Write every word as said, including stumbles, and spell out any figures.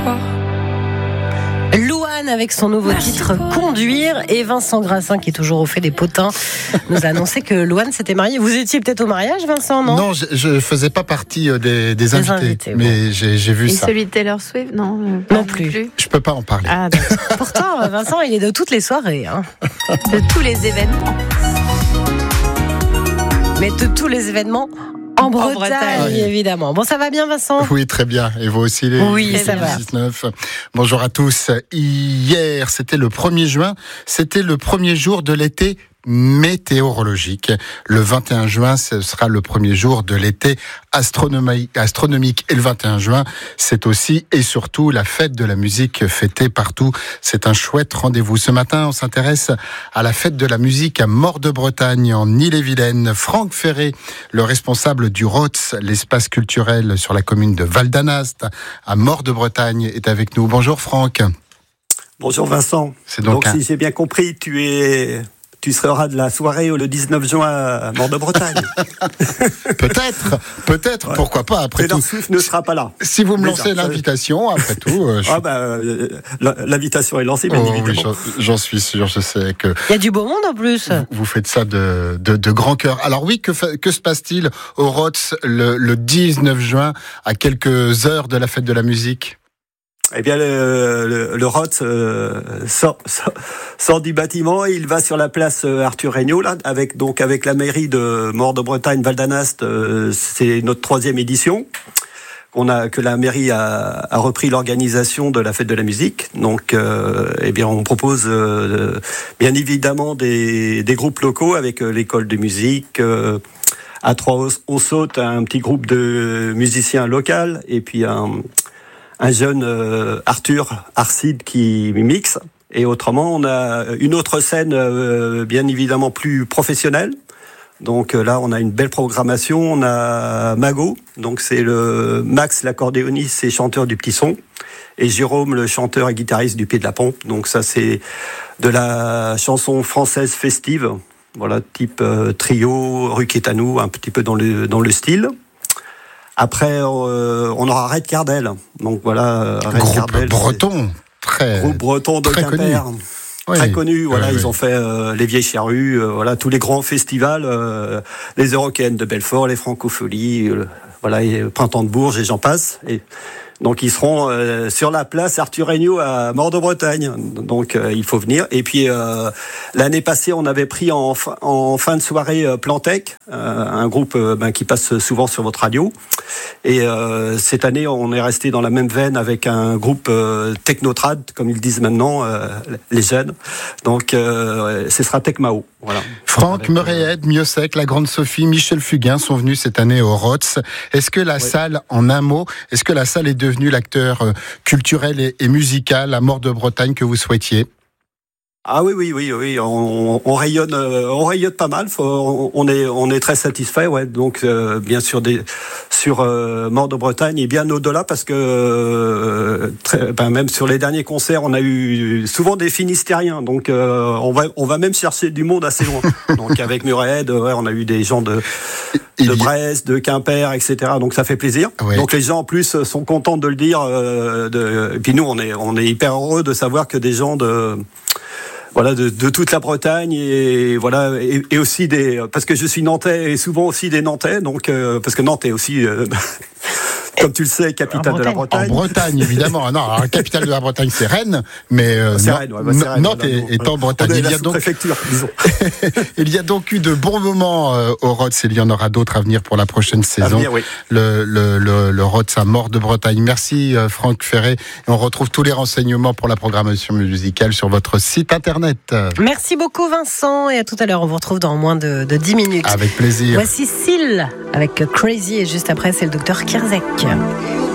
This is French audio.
Louane avec son nouveau Merci titre pour... Conduire, et Vincent Grassin qui est toujours au fait des potins nous a annoncé que Louane s'était mariée. Vous étiez peut-être au mariage, Vincent, non? Non, je ne faisais pas partie des, des, des invités, invités, mais bon. j'ai, j'ai vu et ça. Et celui de Taylor Swift, non, non plus. plus. Je peux pas en parler. Ah, pourtant, Vincent, il est de toutes les soirées, hein. De tous les événements. Mais de tous les événements. En Bretagne, en Bretagne, oui. Évidemment. Bon, ça va bien, Vincent? Oui, très bien. Et vous aussi, les oui, ça va. dix-neuf. Bonjour à tous. Hier, c'était le premier juin. C'était le premier jour de l'été météorologique. Le vingt et un juin, ce sera le premier jour de l'été astronomique. astronomique. Et le vingt et un juin, c'est aussi et surtout la fête de la musique fêtée partout. C'est un chouette rendez-vous. Ce matin, on s'intéresse à la fête de la musique à Mort-de-Bretagne, en Ille-et-Vilaine. Franck Ferré, le responsable du R O T S, l'espace culturel sur la commune de Val-d'Anast, à Mort-de-Bretagne, est avec nous. Bonjour Franck. Bonjour Vincent. C'est donc, donc un... si j'ai bien compris, tu es... Tu seras de la soirée le dix-neuf juin à Mort-de-Bretagne. peut-être, peut-être, ouais. Pourquoi pas, après Taylor tout. Swift ne sera pas là. Si vous me lancez Déjà, l'invitation, ça... après tout... Euh, je... ah bah, euh, l'invitation est lancée, bien oh, évidemment. Oui, j'en, j'en suis sûr, je sais que... Il y a du beau monde en plus. Vous, vous faites ça de, de, de grand cœur. Alors oui, que, que se passe-t-il au R O T S le, le dix-neuf juin, à quelques heures de la fête de la musique ? Eh bien, le, le, le R O T S euh, sort, sort, sort du bâtiment et il va sur la place Arthur Regnault, là, avec, donc, avec la mairie de Mort-de-Bretagne, Val-d'Anast. Euh, c'est notre troisième édition. On a, que la mairie a, a repris l'organisation de la fête de la musique. Donc, euh, eh bien, on propose euh, bien évidemment des, des groupes locaux avec euh, l'école de musique. Euh, à Trois-Hauts-Sautes, un petit groupe de musiciens locaux et puis un un jeune euh, Arthur Arcide qui mixe. Et autrement, on a une autre scène, euh, bien évidemment plus professionnelle. Donc euh, là, on a une belle programmation. On a Mago, donc c'est le Max, l'accordéoniste et chanteur du Petit Son, et Jérôme, le chanteur et guitariste du Pied de la Pompe. Donc ça, c'est de la chanson française festive, voilà, type euh, trio, Rue Quétanou, un petit peu dans le dans le style. Après, euh, on aura Red Cardel. Donc voilà, Red groupe Cardel, breton, très groupe breton de très Quimper, connu. très oui. connu. Voilà, oui, ils oui. ont fait euh, les Vieilles Charrues, euh, voilà, tous les grands festivals, euh, les Eurocaines de Belfort, les Francopholies, euh, voilà, et Printemps de Bourges et j'en passe. Et donc ils seront euh, sur la place Arthur Regnault à Mort-de-Bretagne. Donc euh, il faut venir. Et puis euh, l'année passée, on avait pris en, fin, en fin de soirée euh, Plantec, euh, un groupe euh, ben, qui passe souvent sur votre radio. Et euh, cette année, on est resté dans la même veine avec un groupe euh, technotrad, comme ils disent maintenant euh, les jeunes. Donc euh, ce sera Tecmao. Voilà. Franck Meréed, Miossec, la Grande Sophie, Michel Fugain sont venus cette année au R O T S. Est-ce que la oui. salle, en un mot, est-ce que la salle est devenue l'acteur culturel et, et musical à Mort-de-Bretagne que vous souhaitiez ? Ah oui, oui, oui, oui, on, on rayonne, on rayonne pas mal. Faut, on est, on est très satisfait, ouais. Donc, euh, bien sûr, des, sur euh, Mort-de-Bretagne et bien au-delà, parce que euh, très, ben, même sur les derniers concerts, on a eu souvent des Finistériens. Donc, euh, on va, on va même chercher du monde assez loin. Donc, avec Murehead, ouais, on a eu des gens de, de Brest, de Quimper, et cetera. Donc, ça fait plaisir. Oui. Donc, les gens en plus sont contents de le dire. Euh, de, et puis nous, on est, on est hyper heureux de savoir que des gens de Voilà, de, de toute la Bretagne et voilà et, et aussi des parce que je suis nantais et souvent aussi des Nantais, donc euh, parce que Nantes est aussi euh, comme tu le sais, capitale de la Bretagne. En Bretagne, évidemment. Non, alors, la capitale de la Bretagne, c'est Rennes, mais euh, c'est Rennes, ouais, bah, c'est Rennes, Nantes voilà, est, est en Bretagne. On est il y a donc préfecture, disons. Il y a donc eu de bons moments euh, au R O T S, et il y en aura d'autres à venir pour la prochaine saison. Venir, oui. Le, le, le, le R O T S à Mort-de-Bretagne. Merci euh, Franck Ferré. Et on retrouve tous les renseignements pour la programmation musicale sur votre site internet. Merci beaucoup Vincent, et à tout à l'heure. On vous retrouve dans moins de, de dix minutes. Avec plaisir. Voici Syl avec Crazy, et juste après c'est le docteur Kierzek.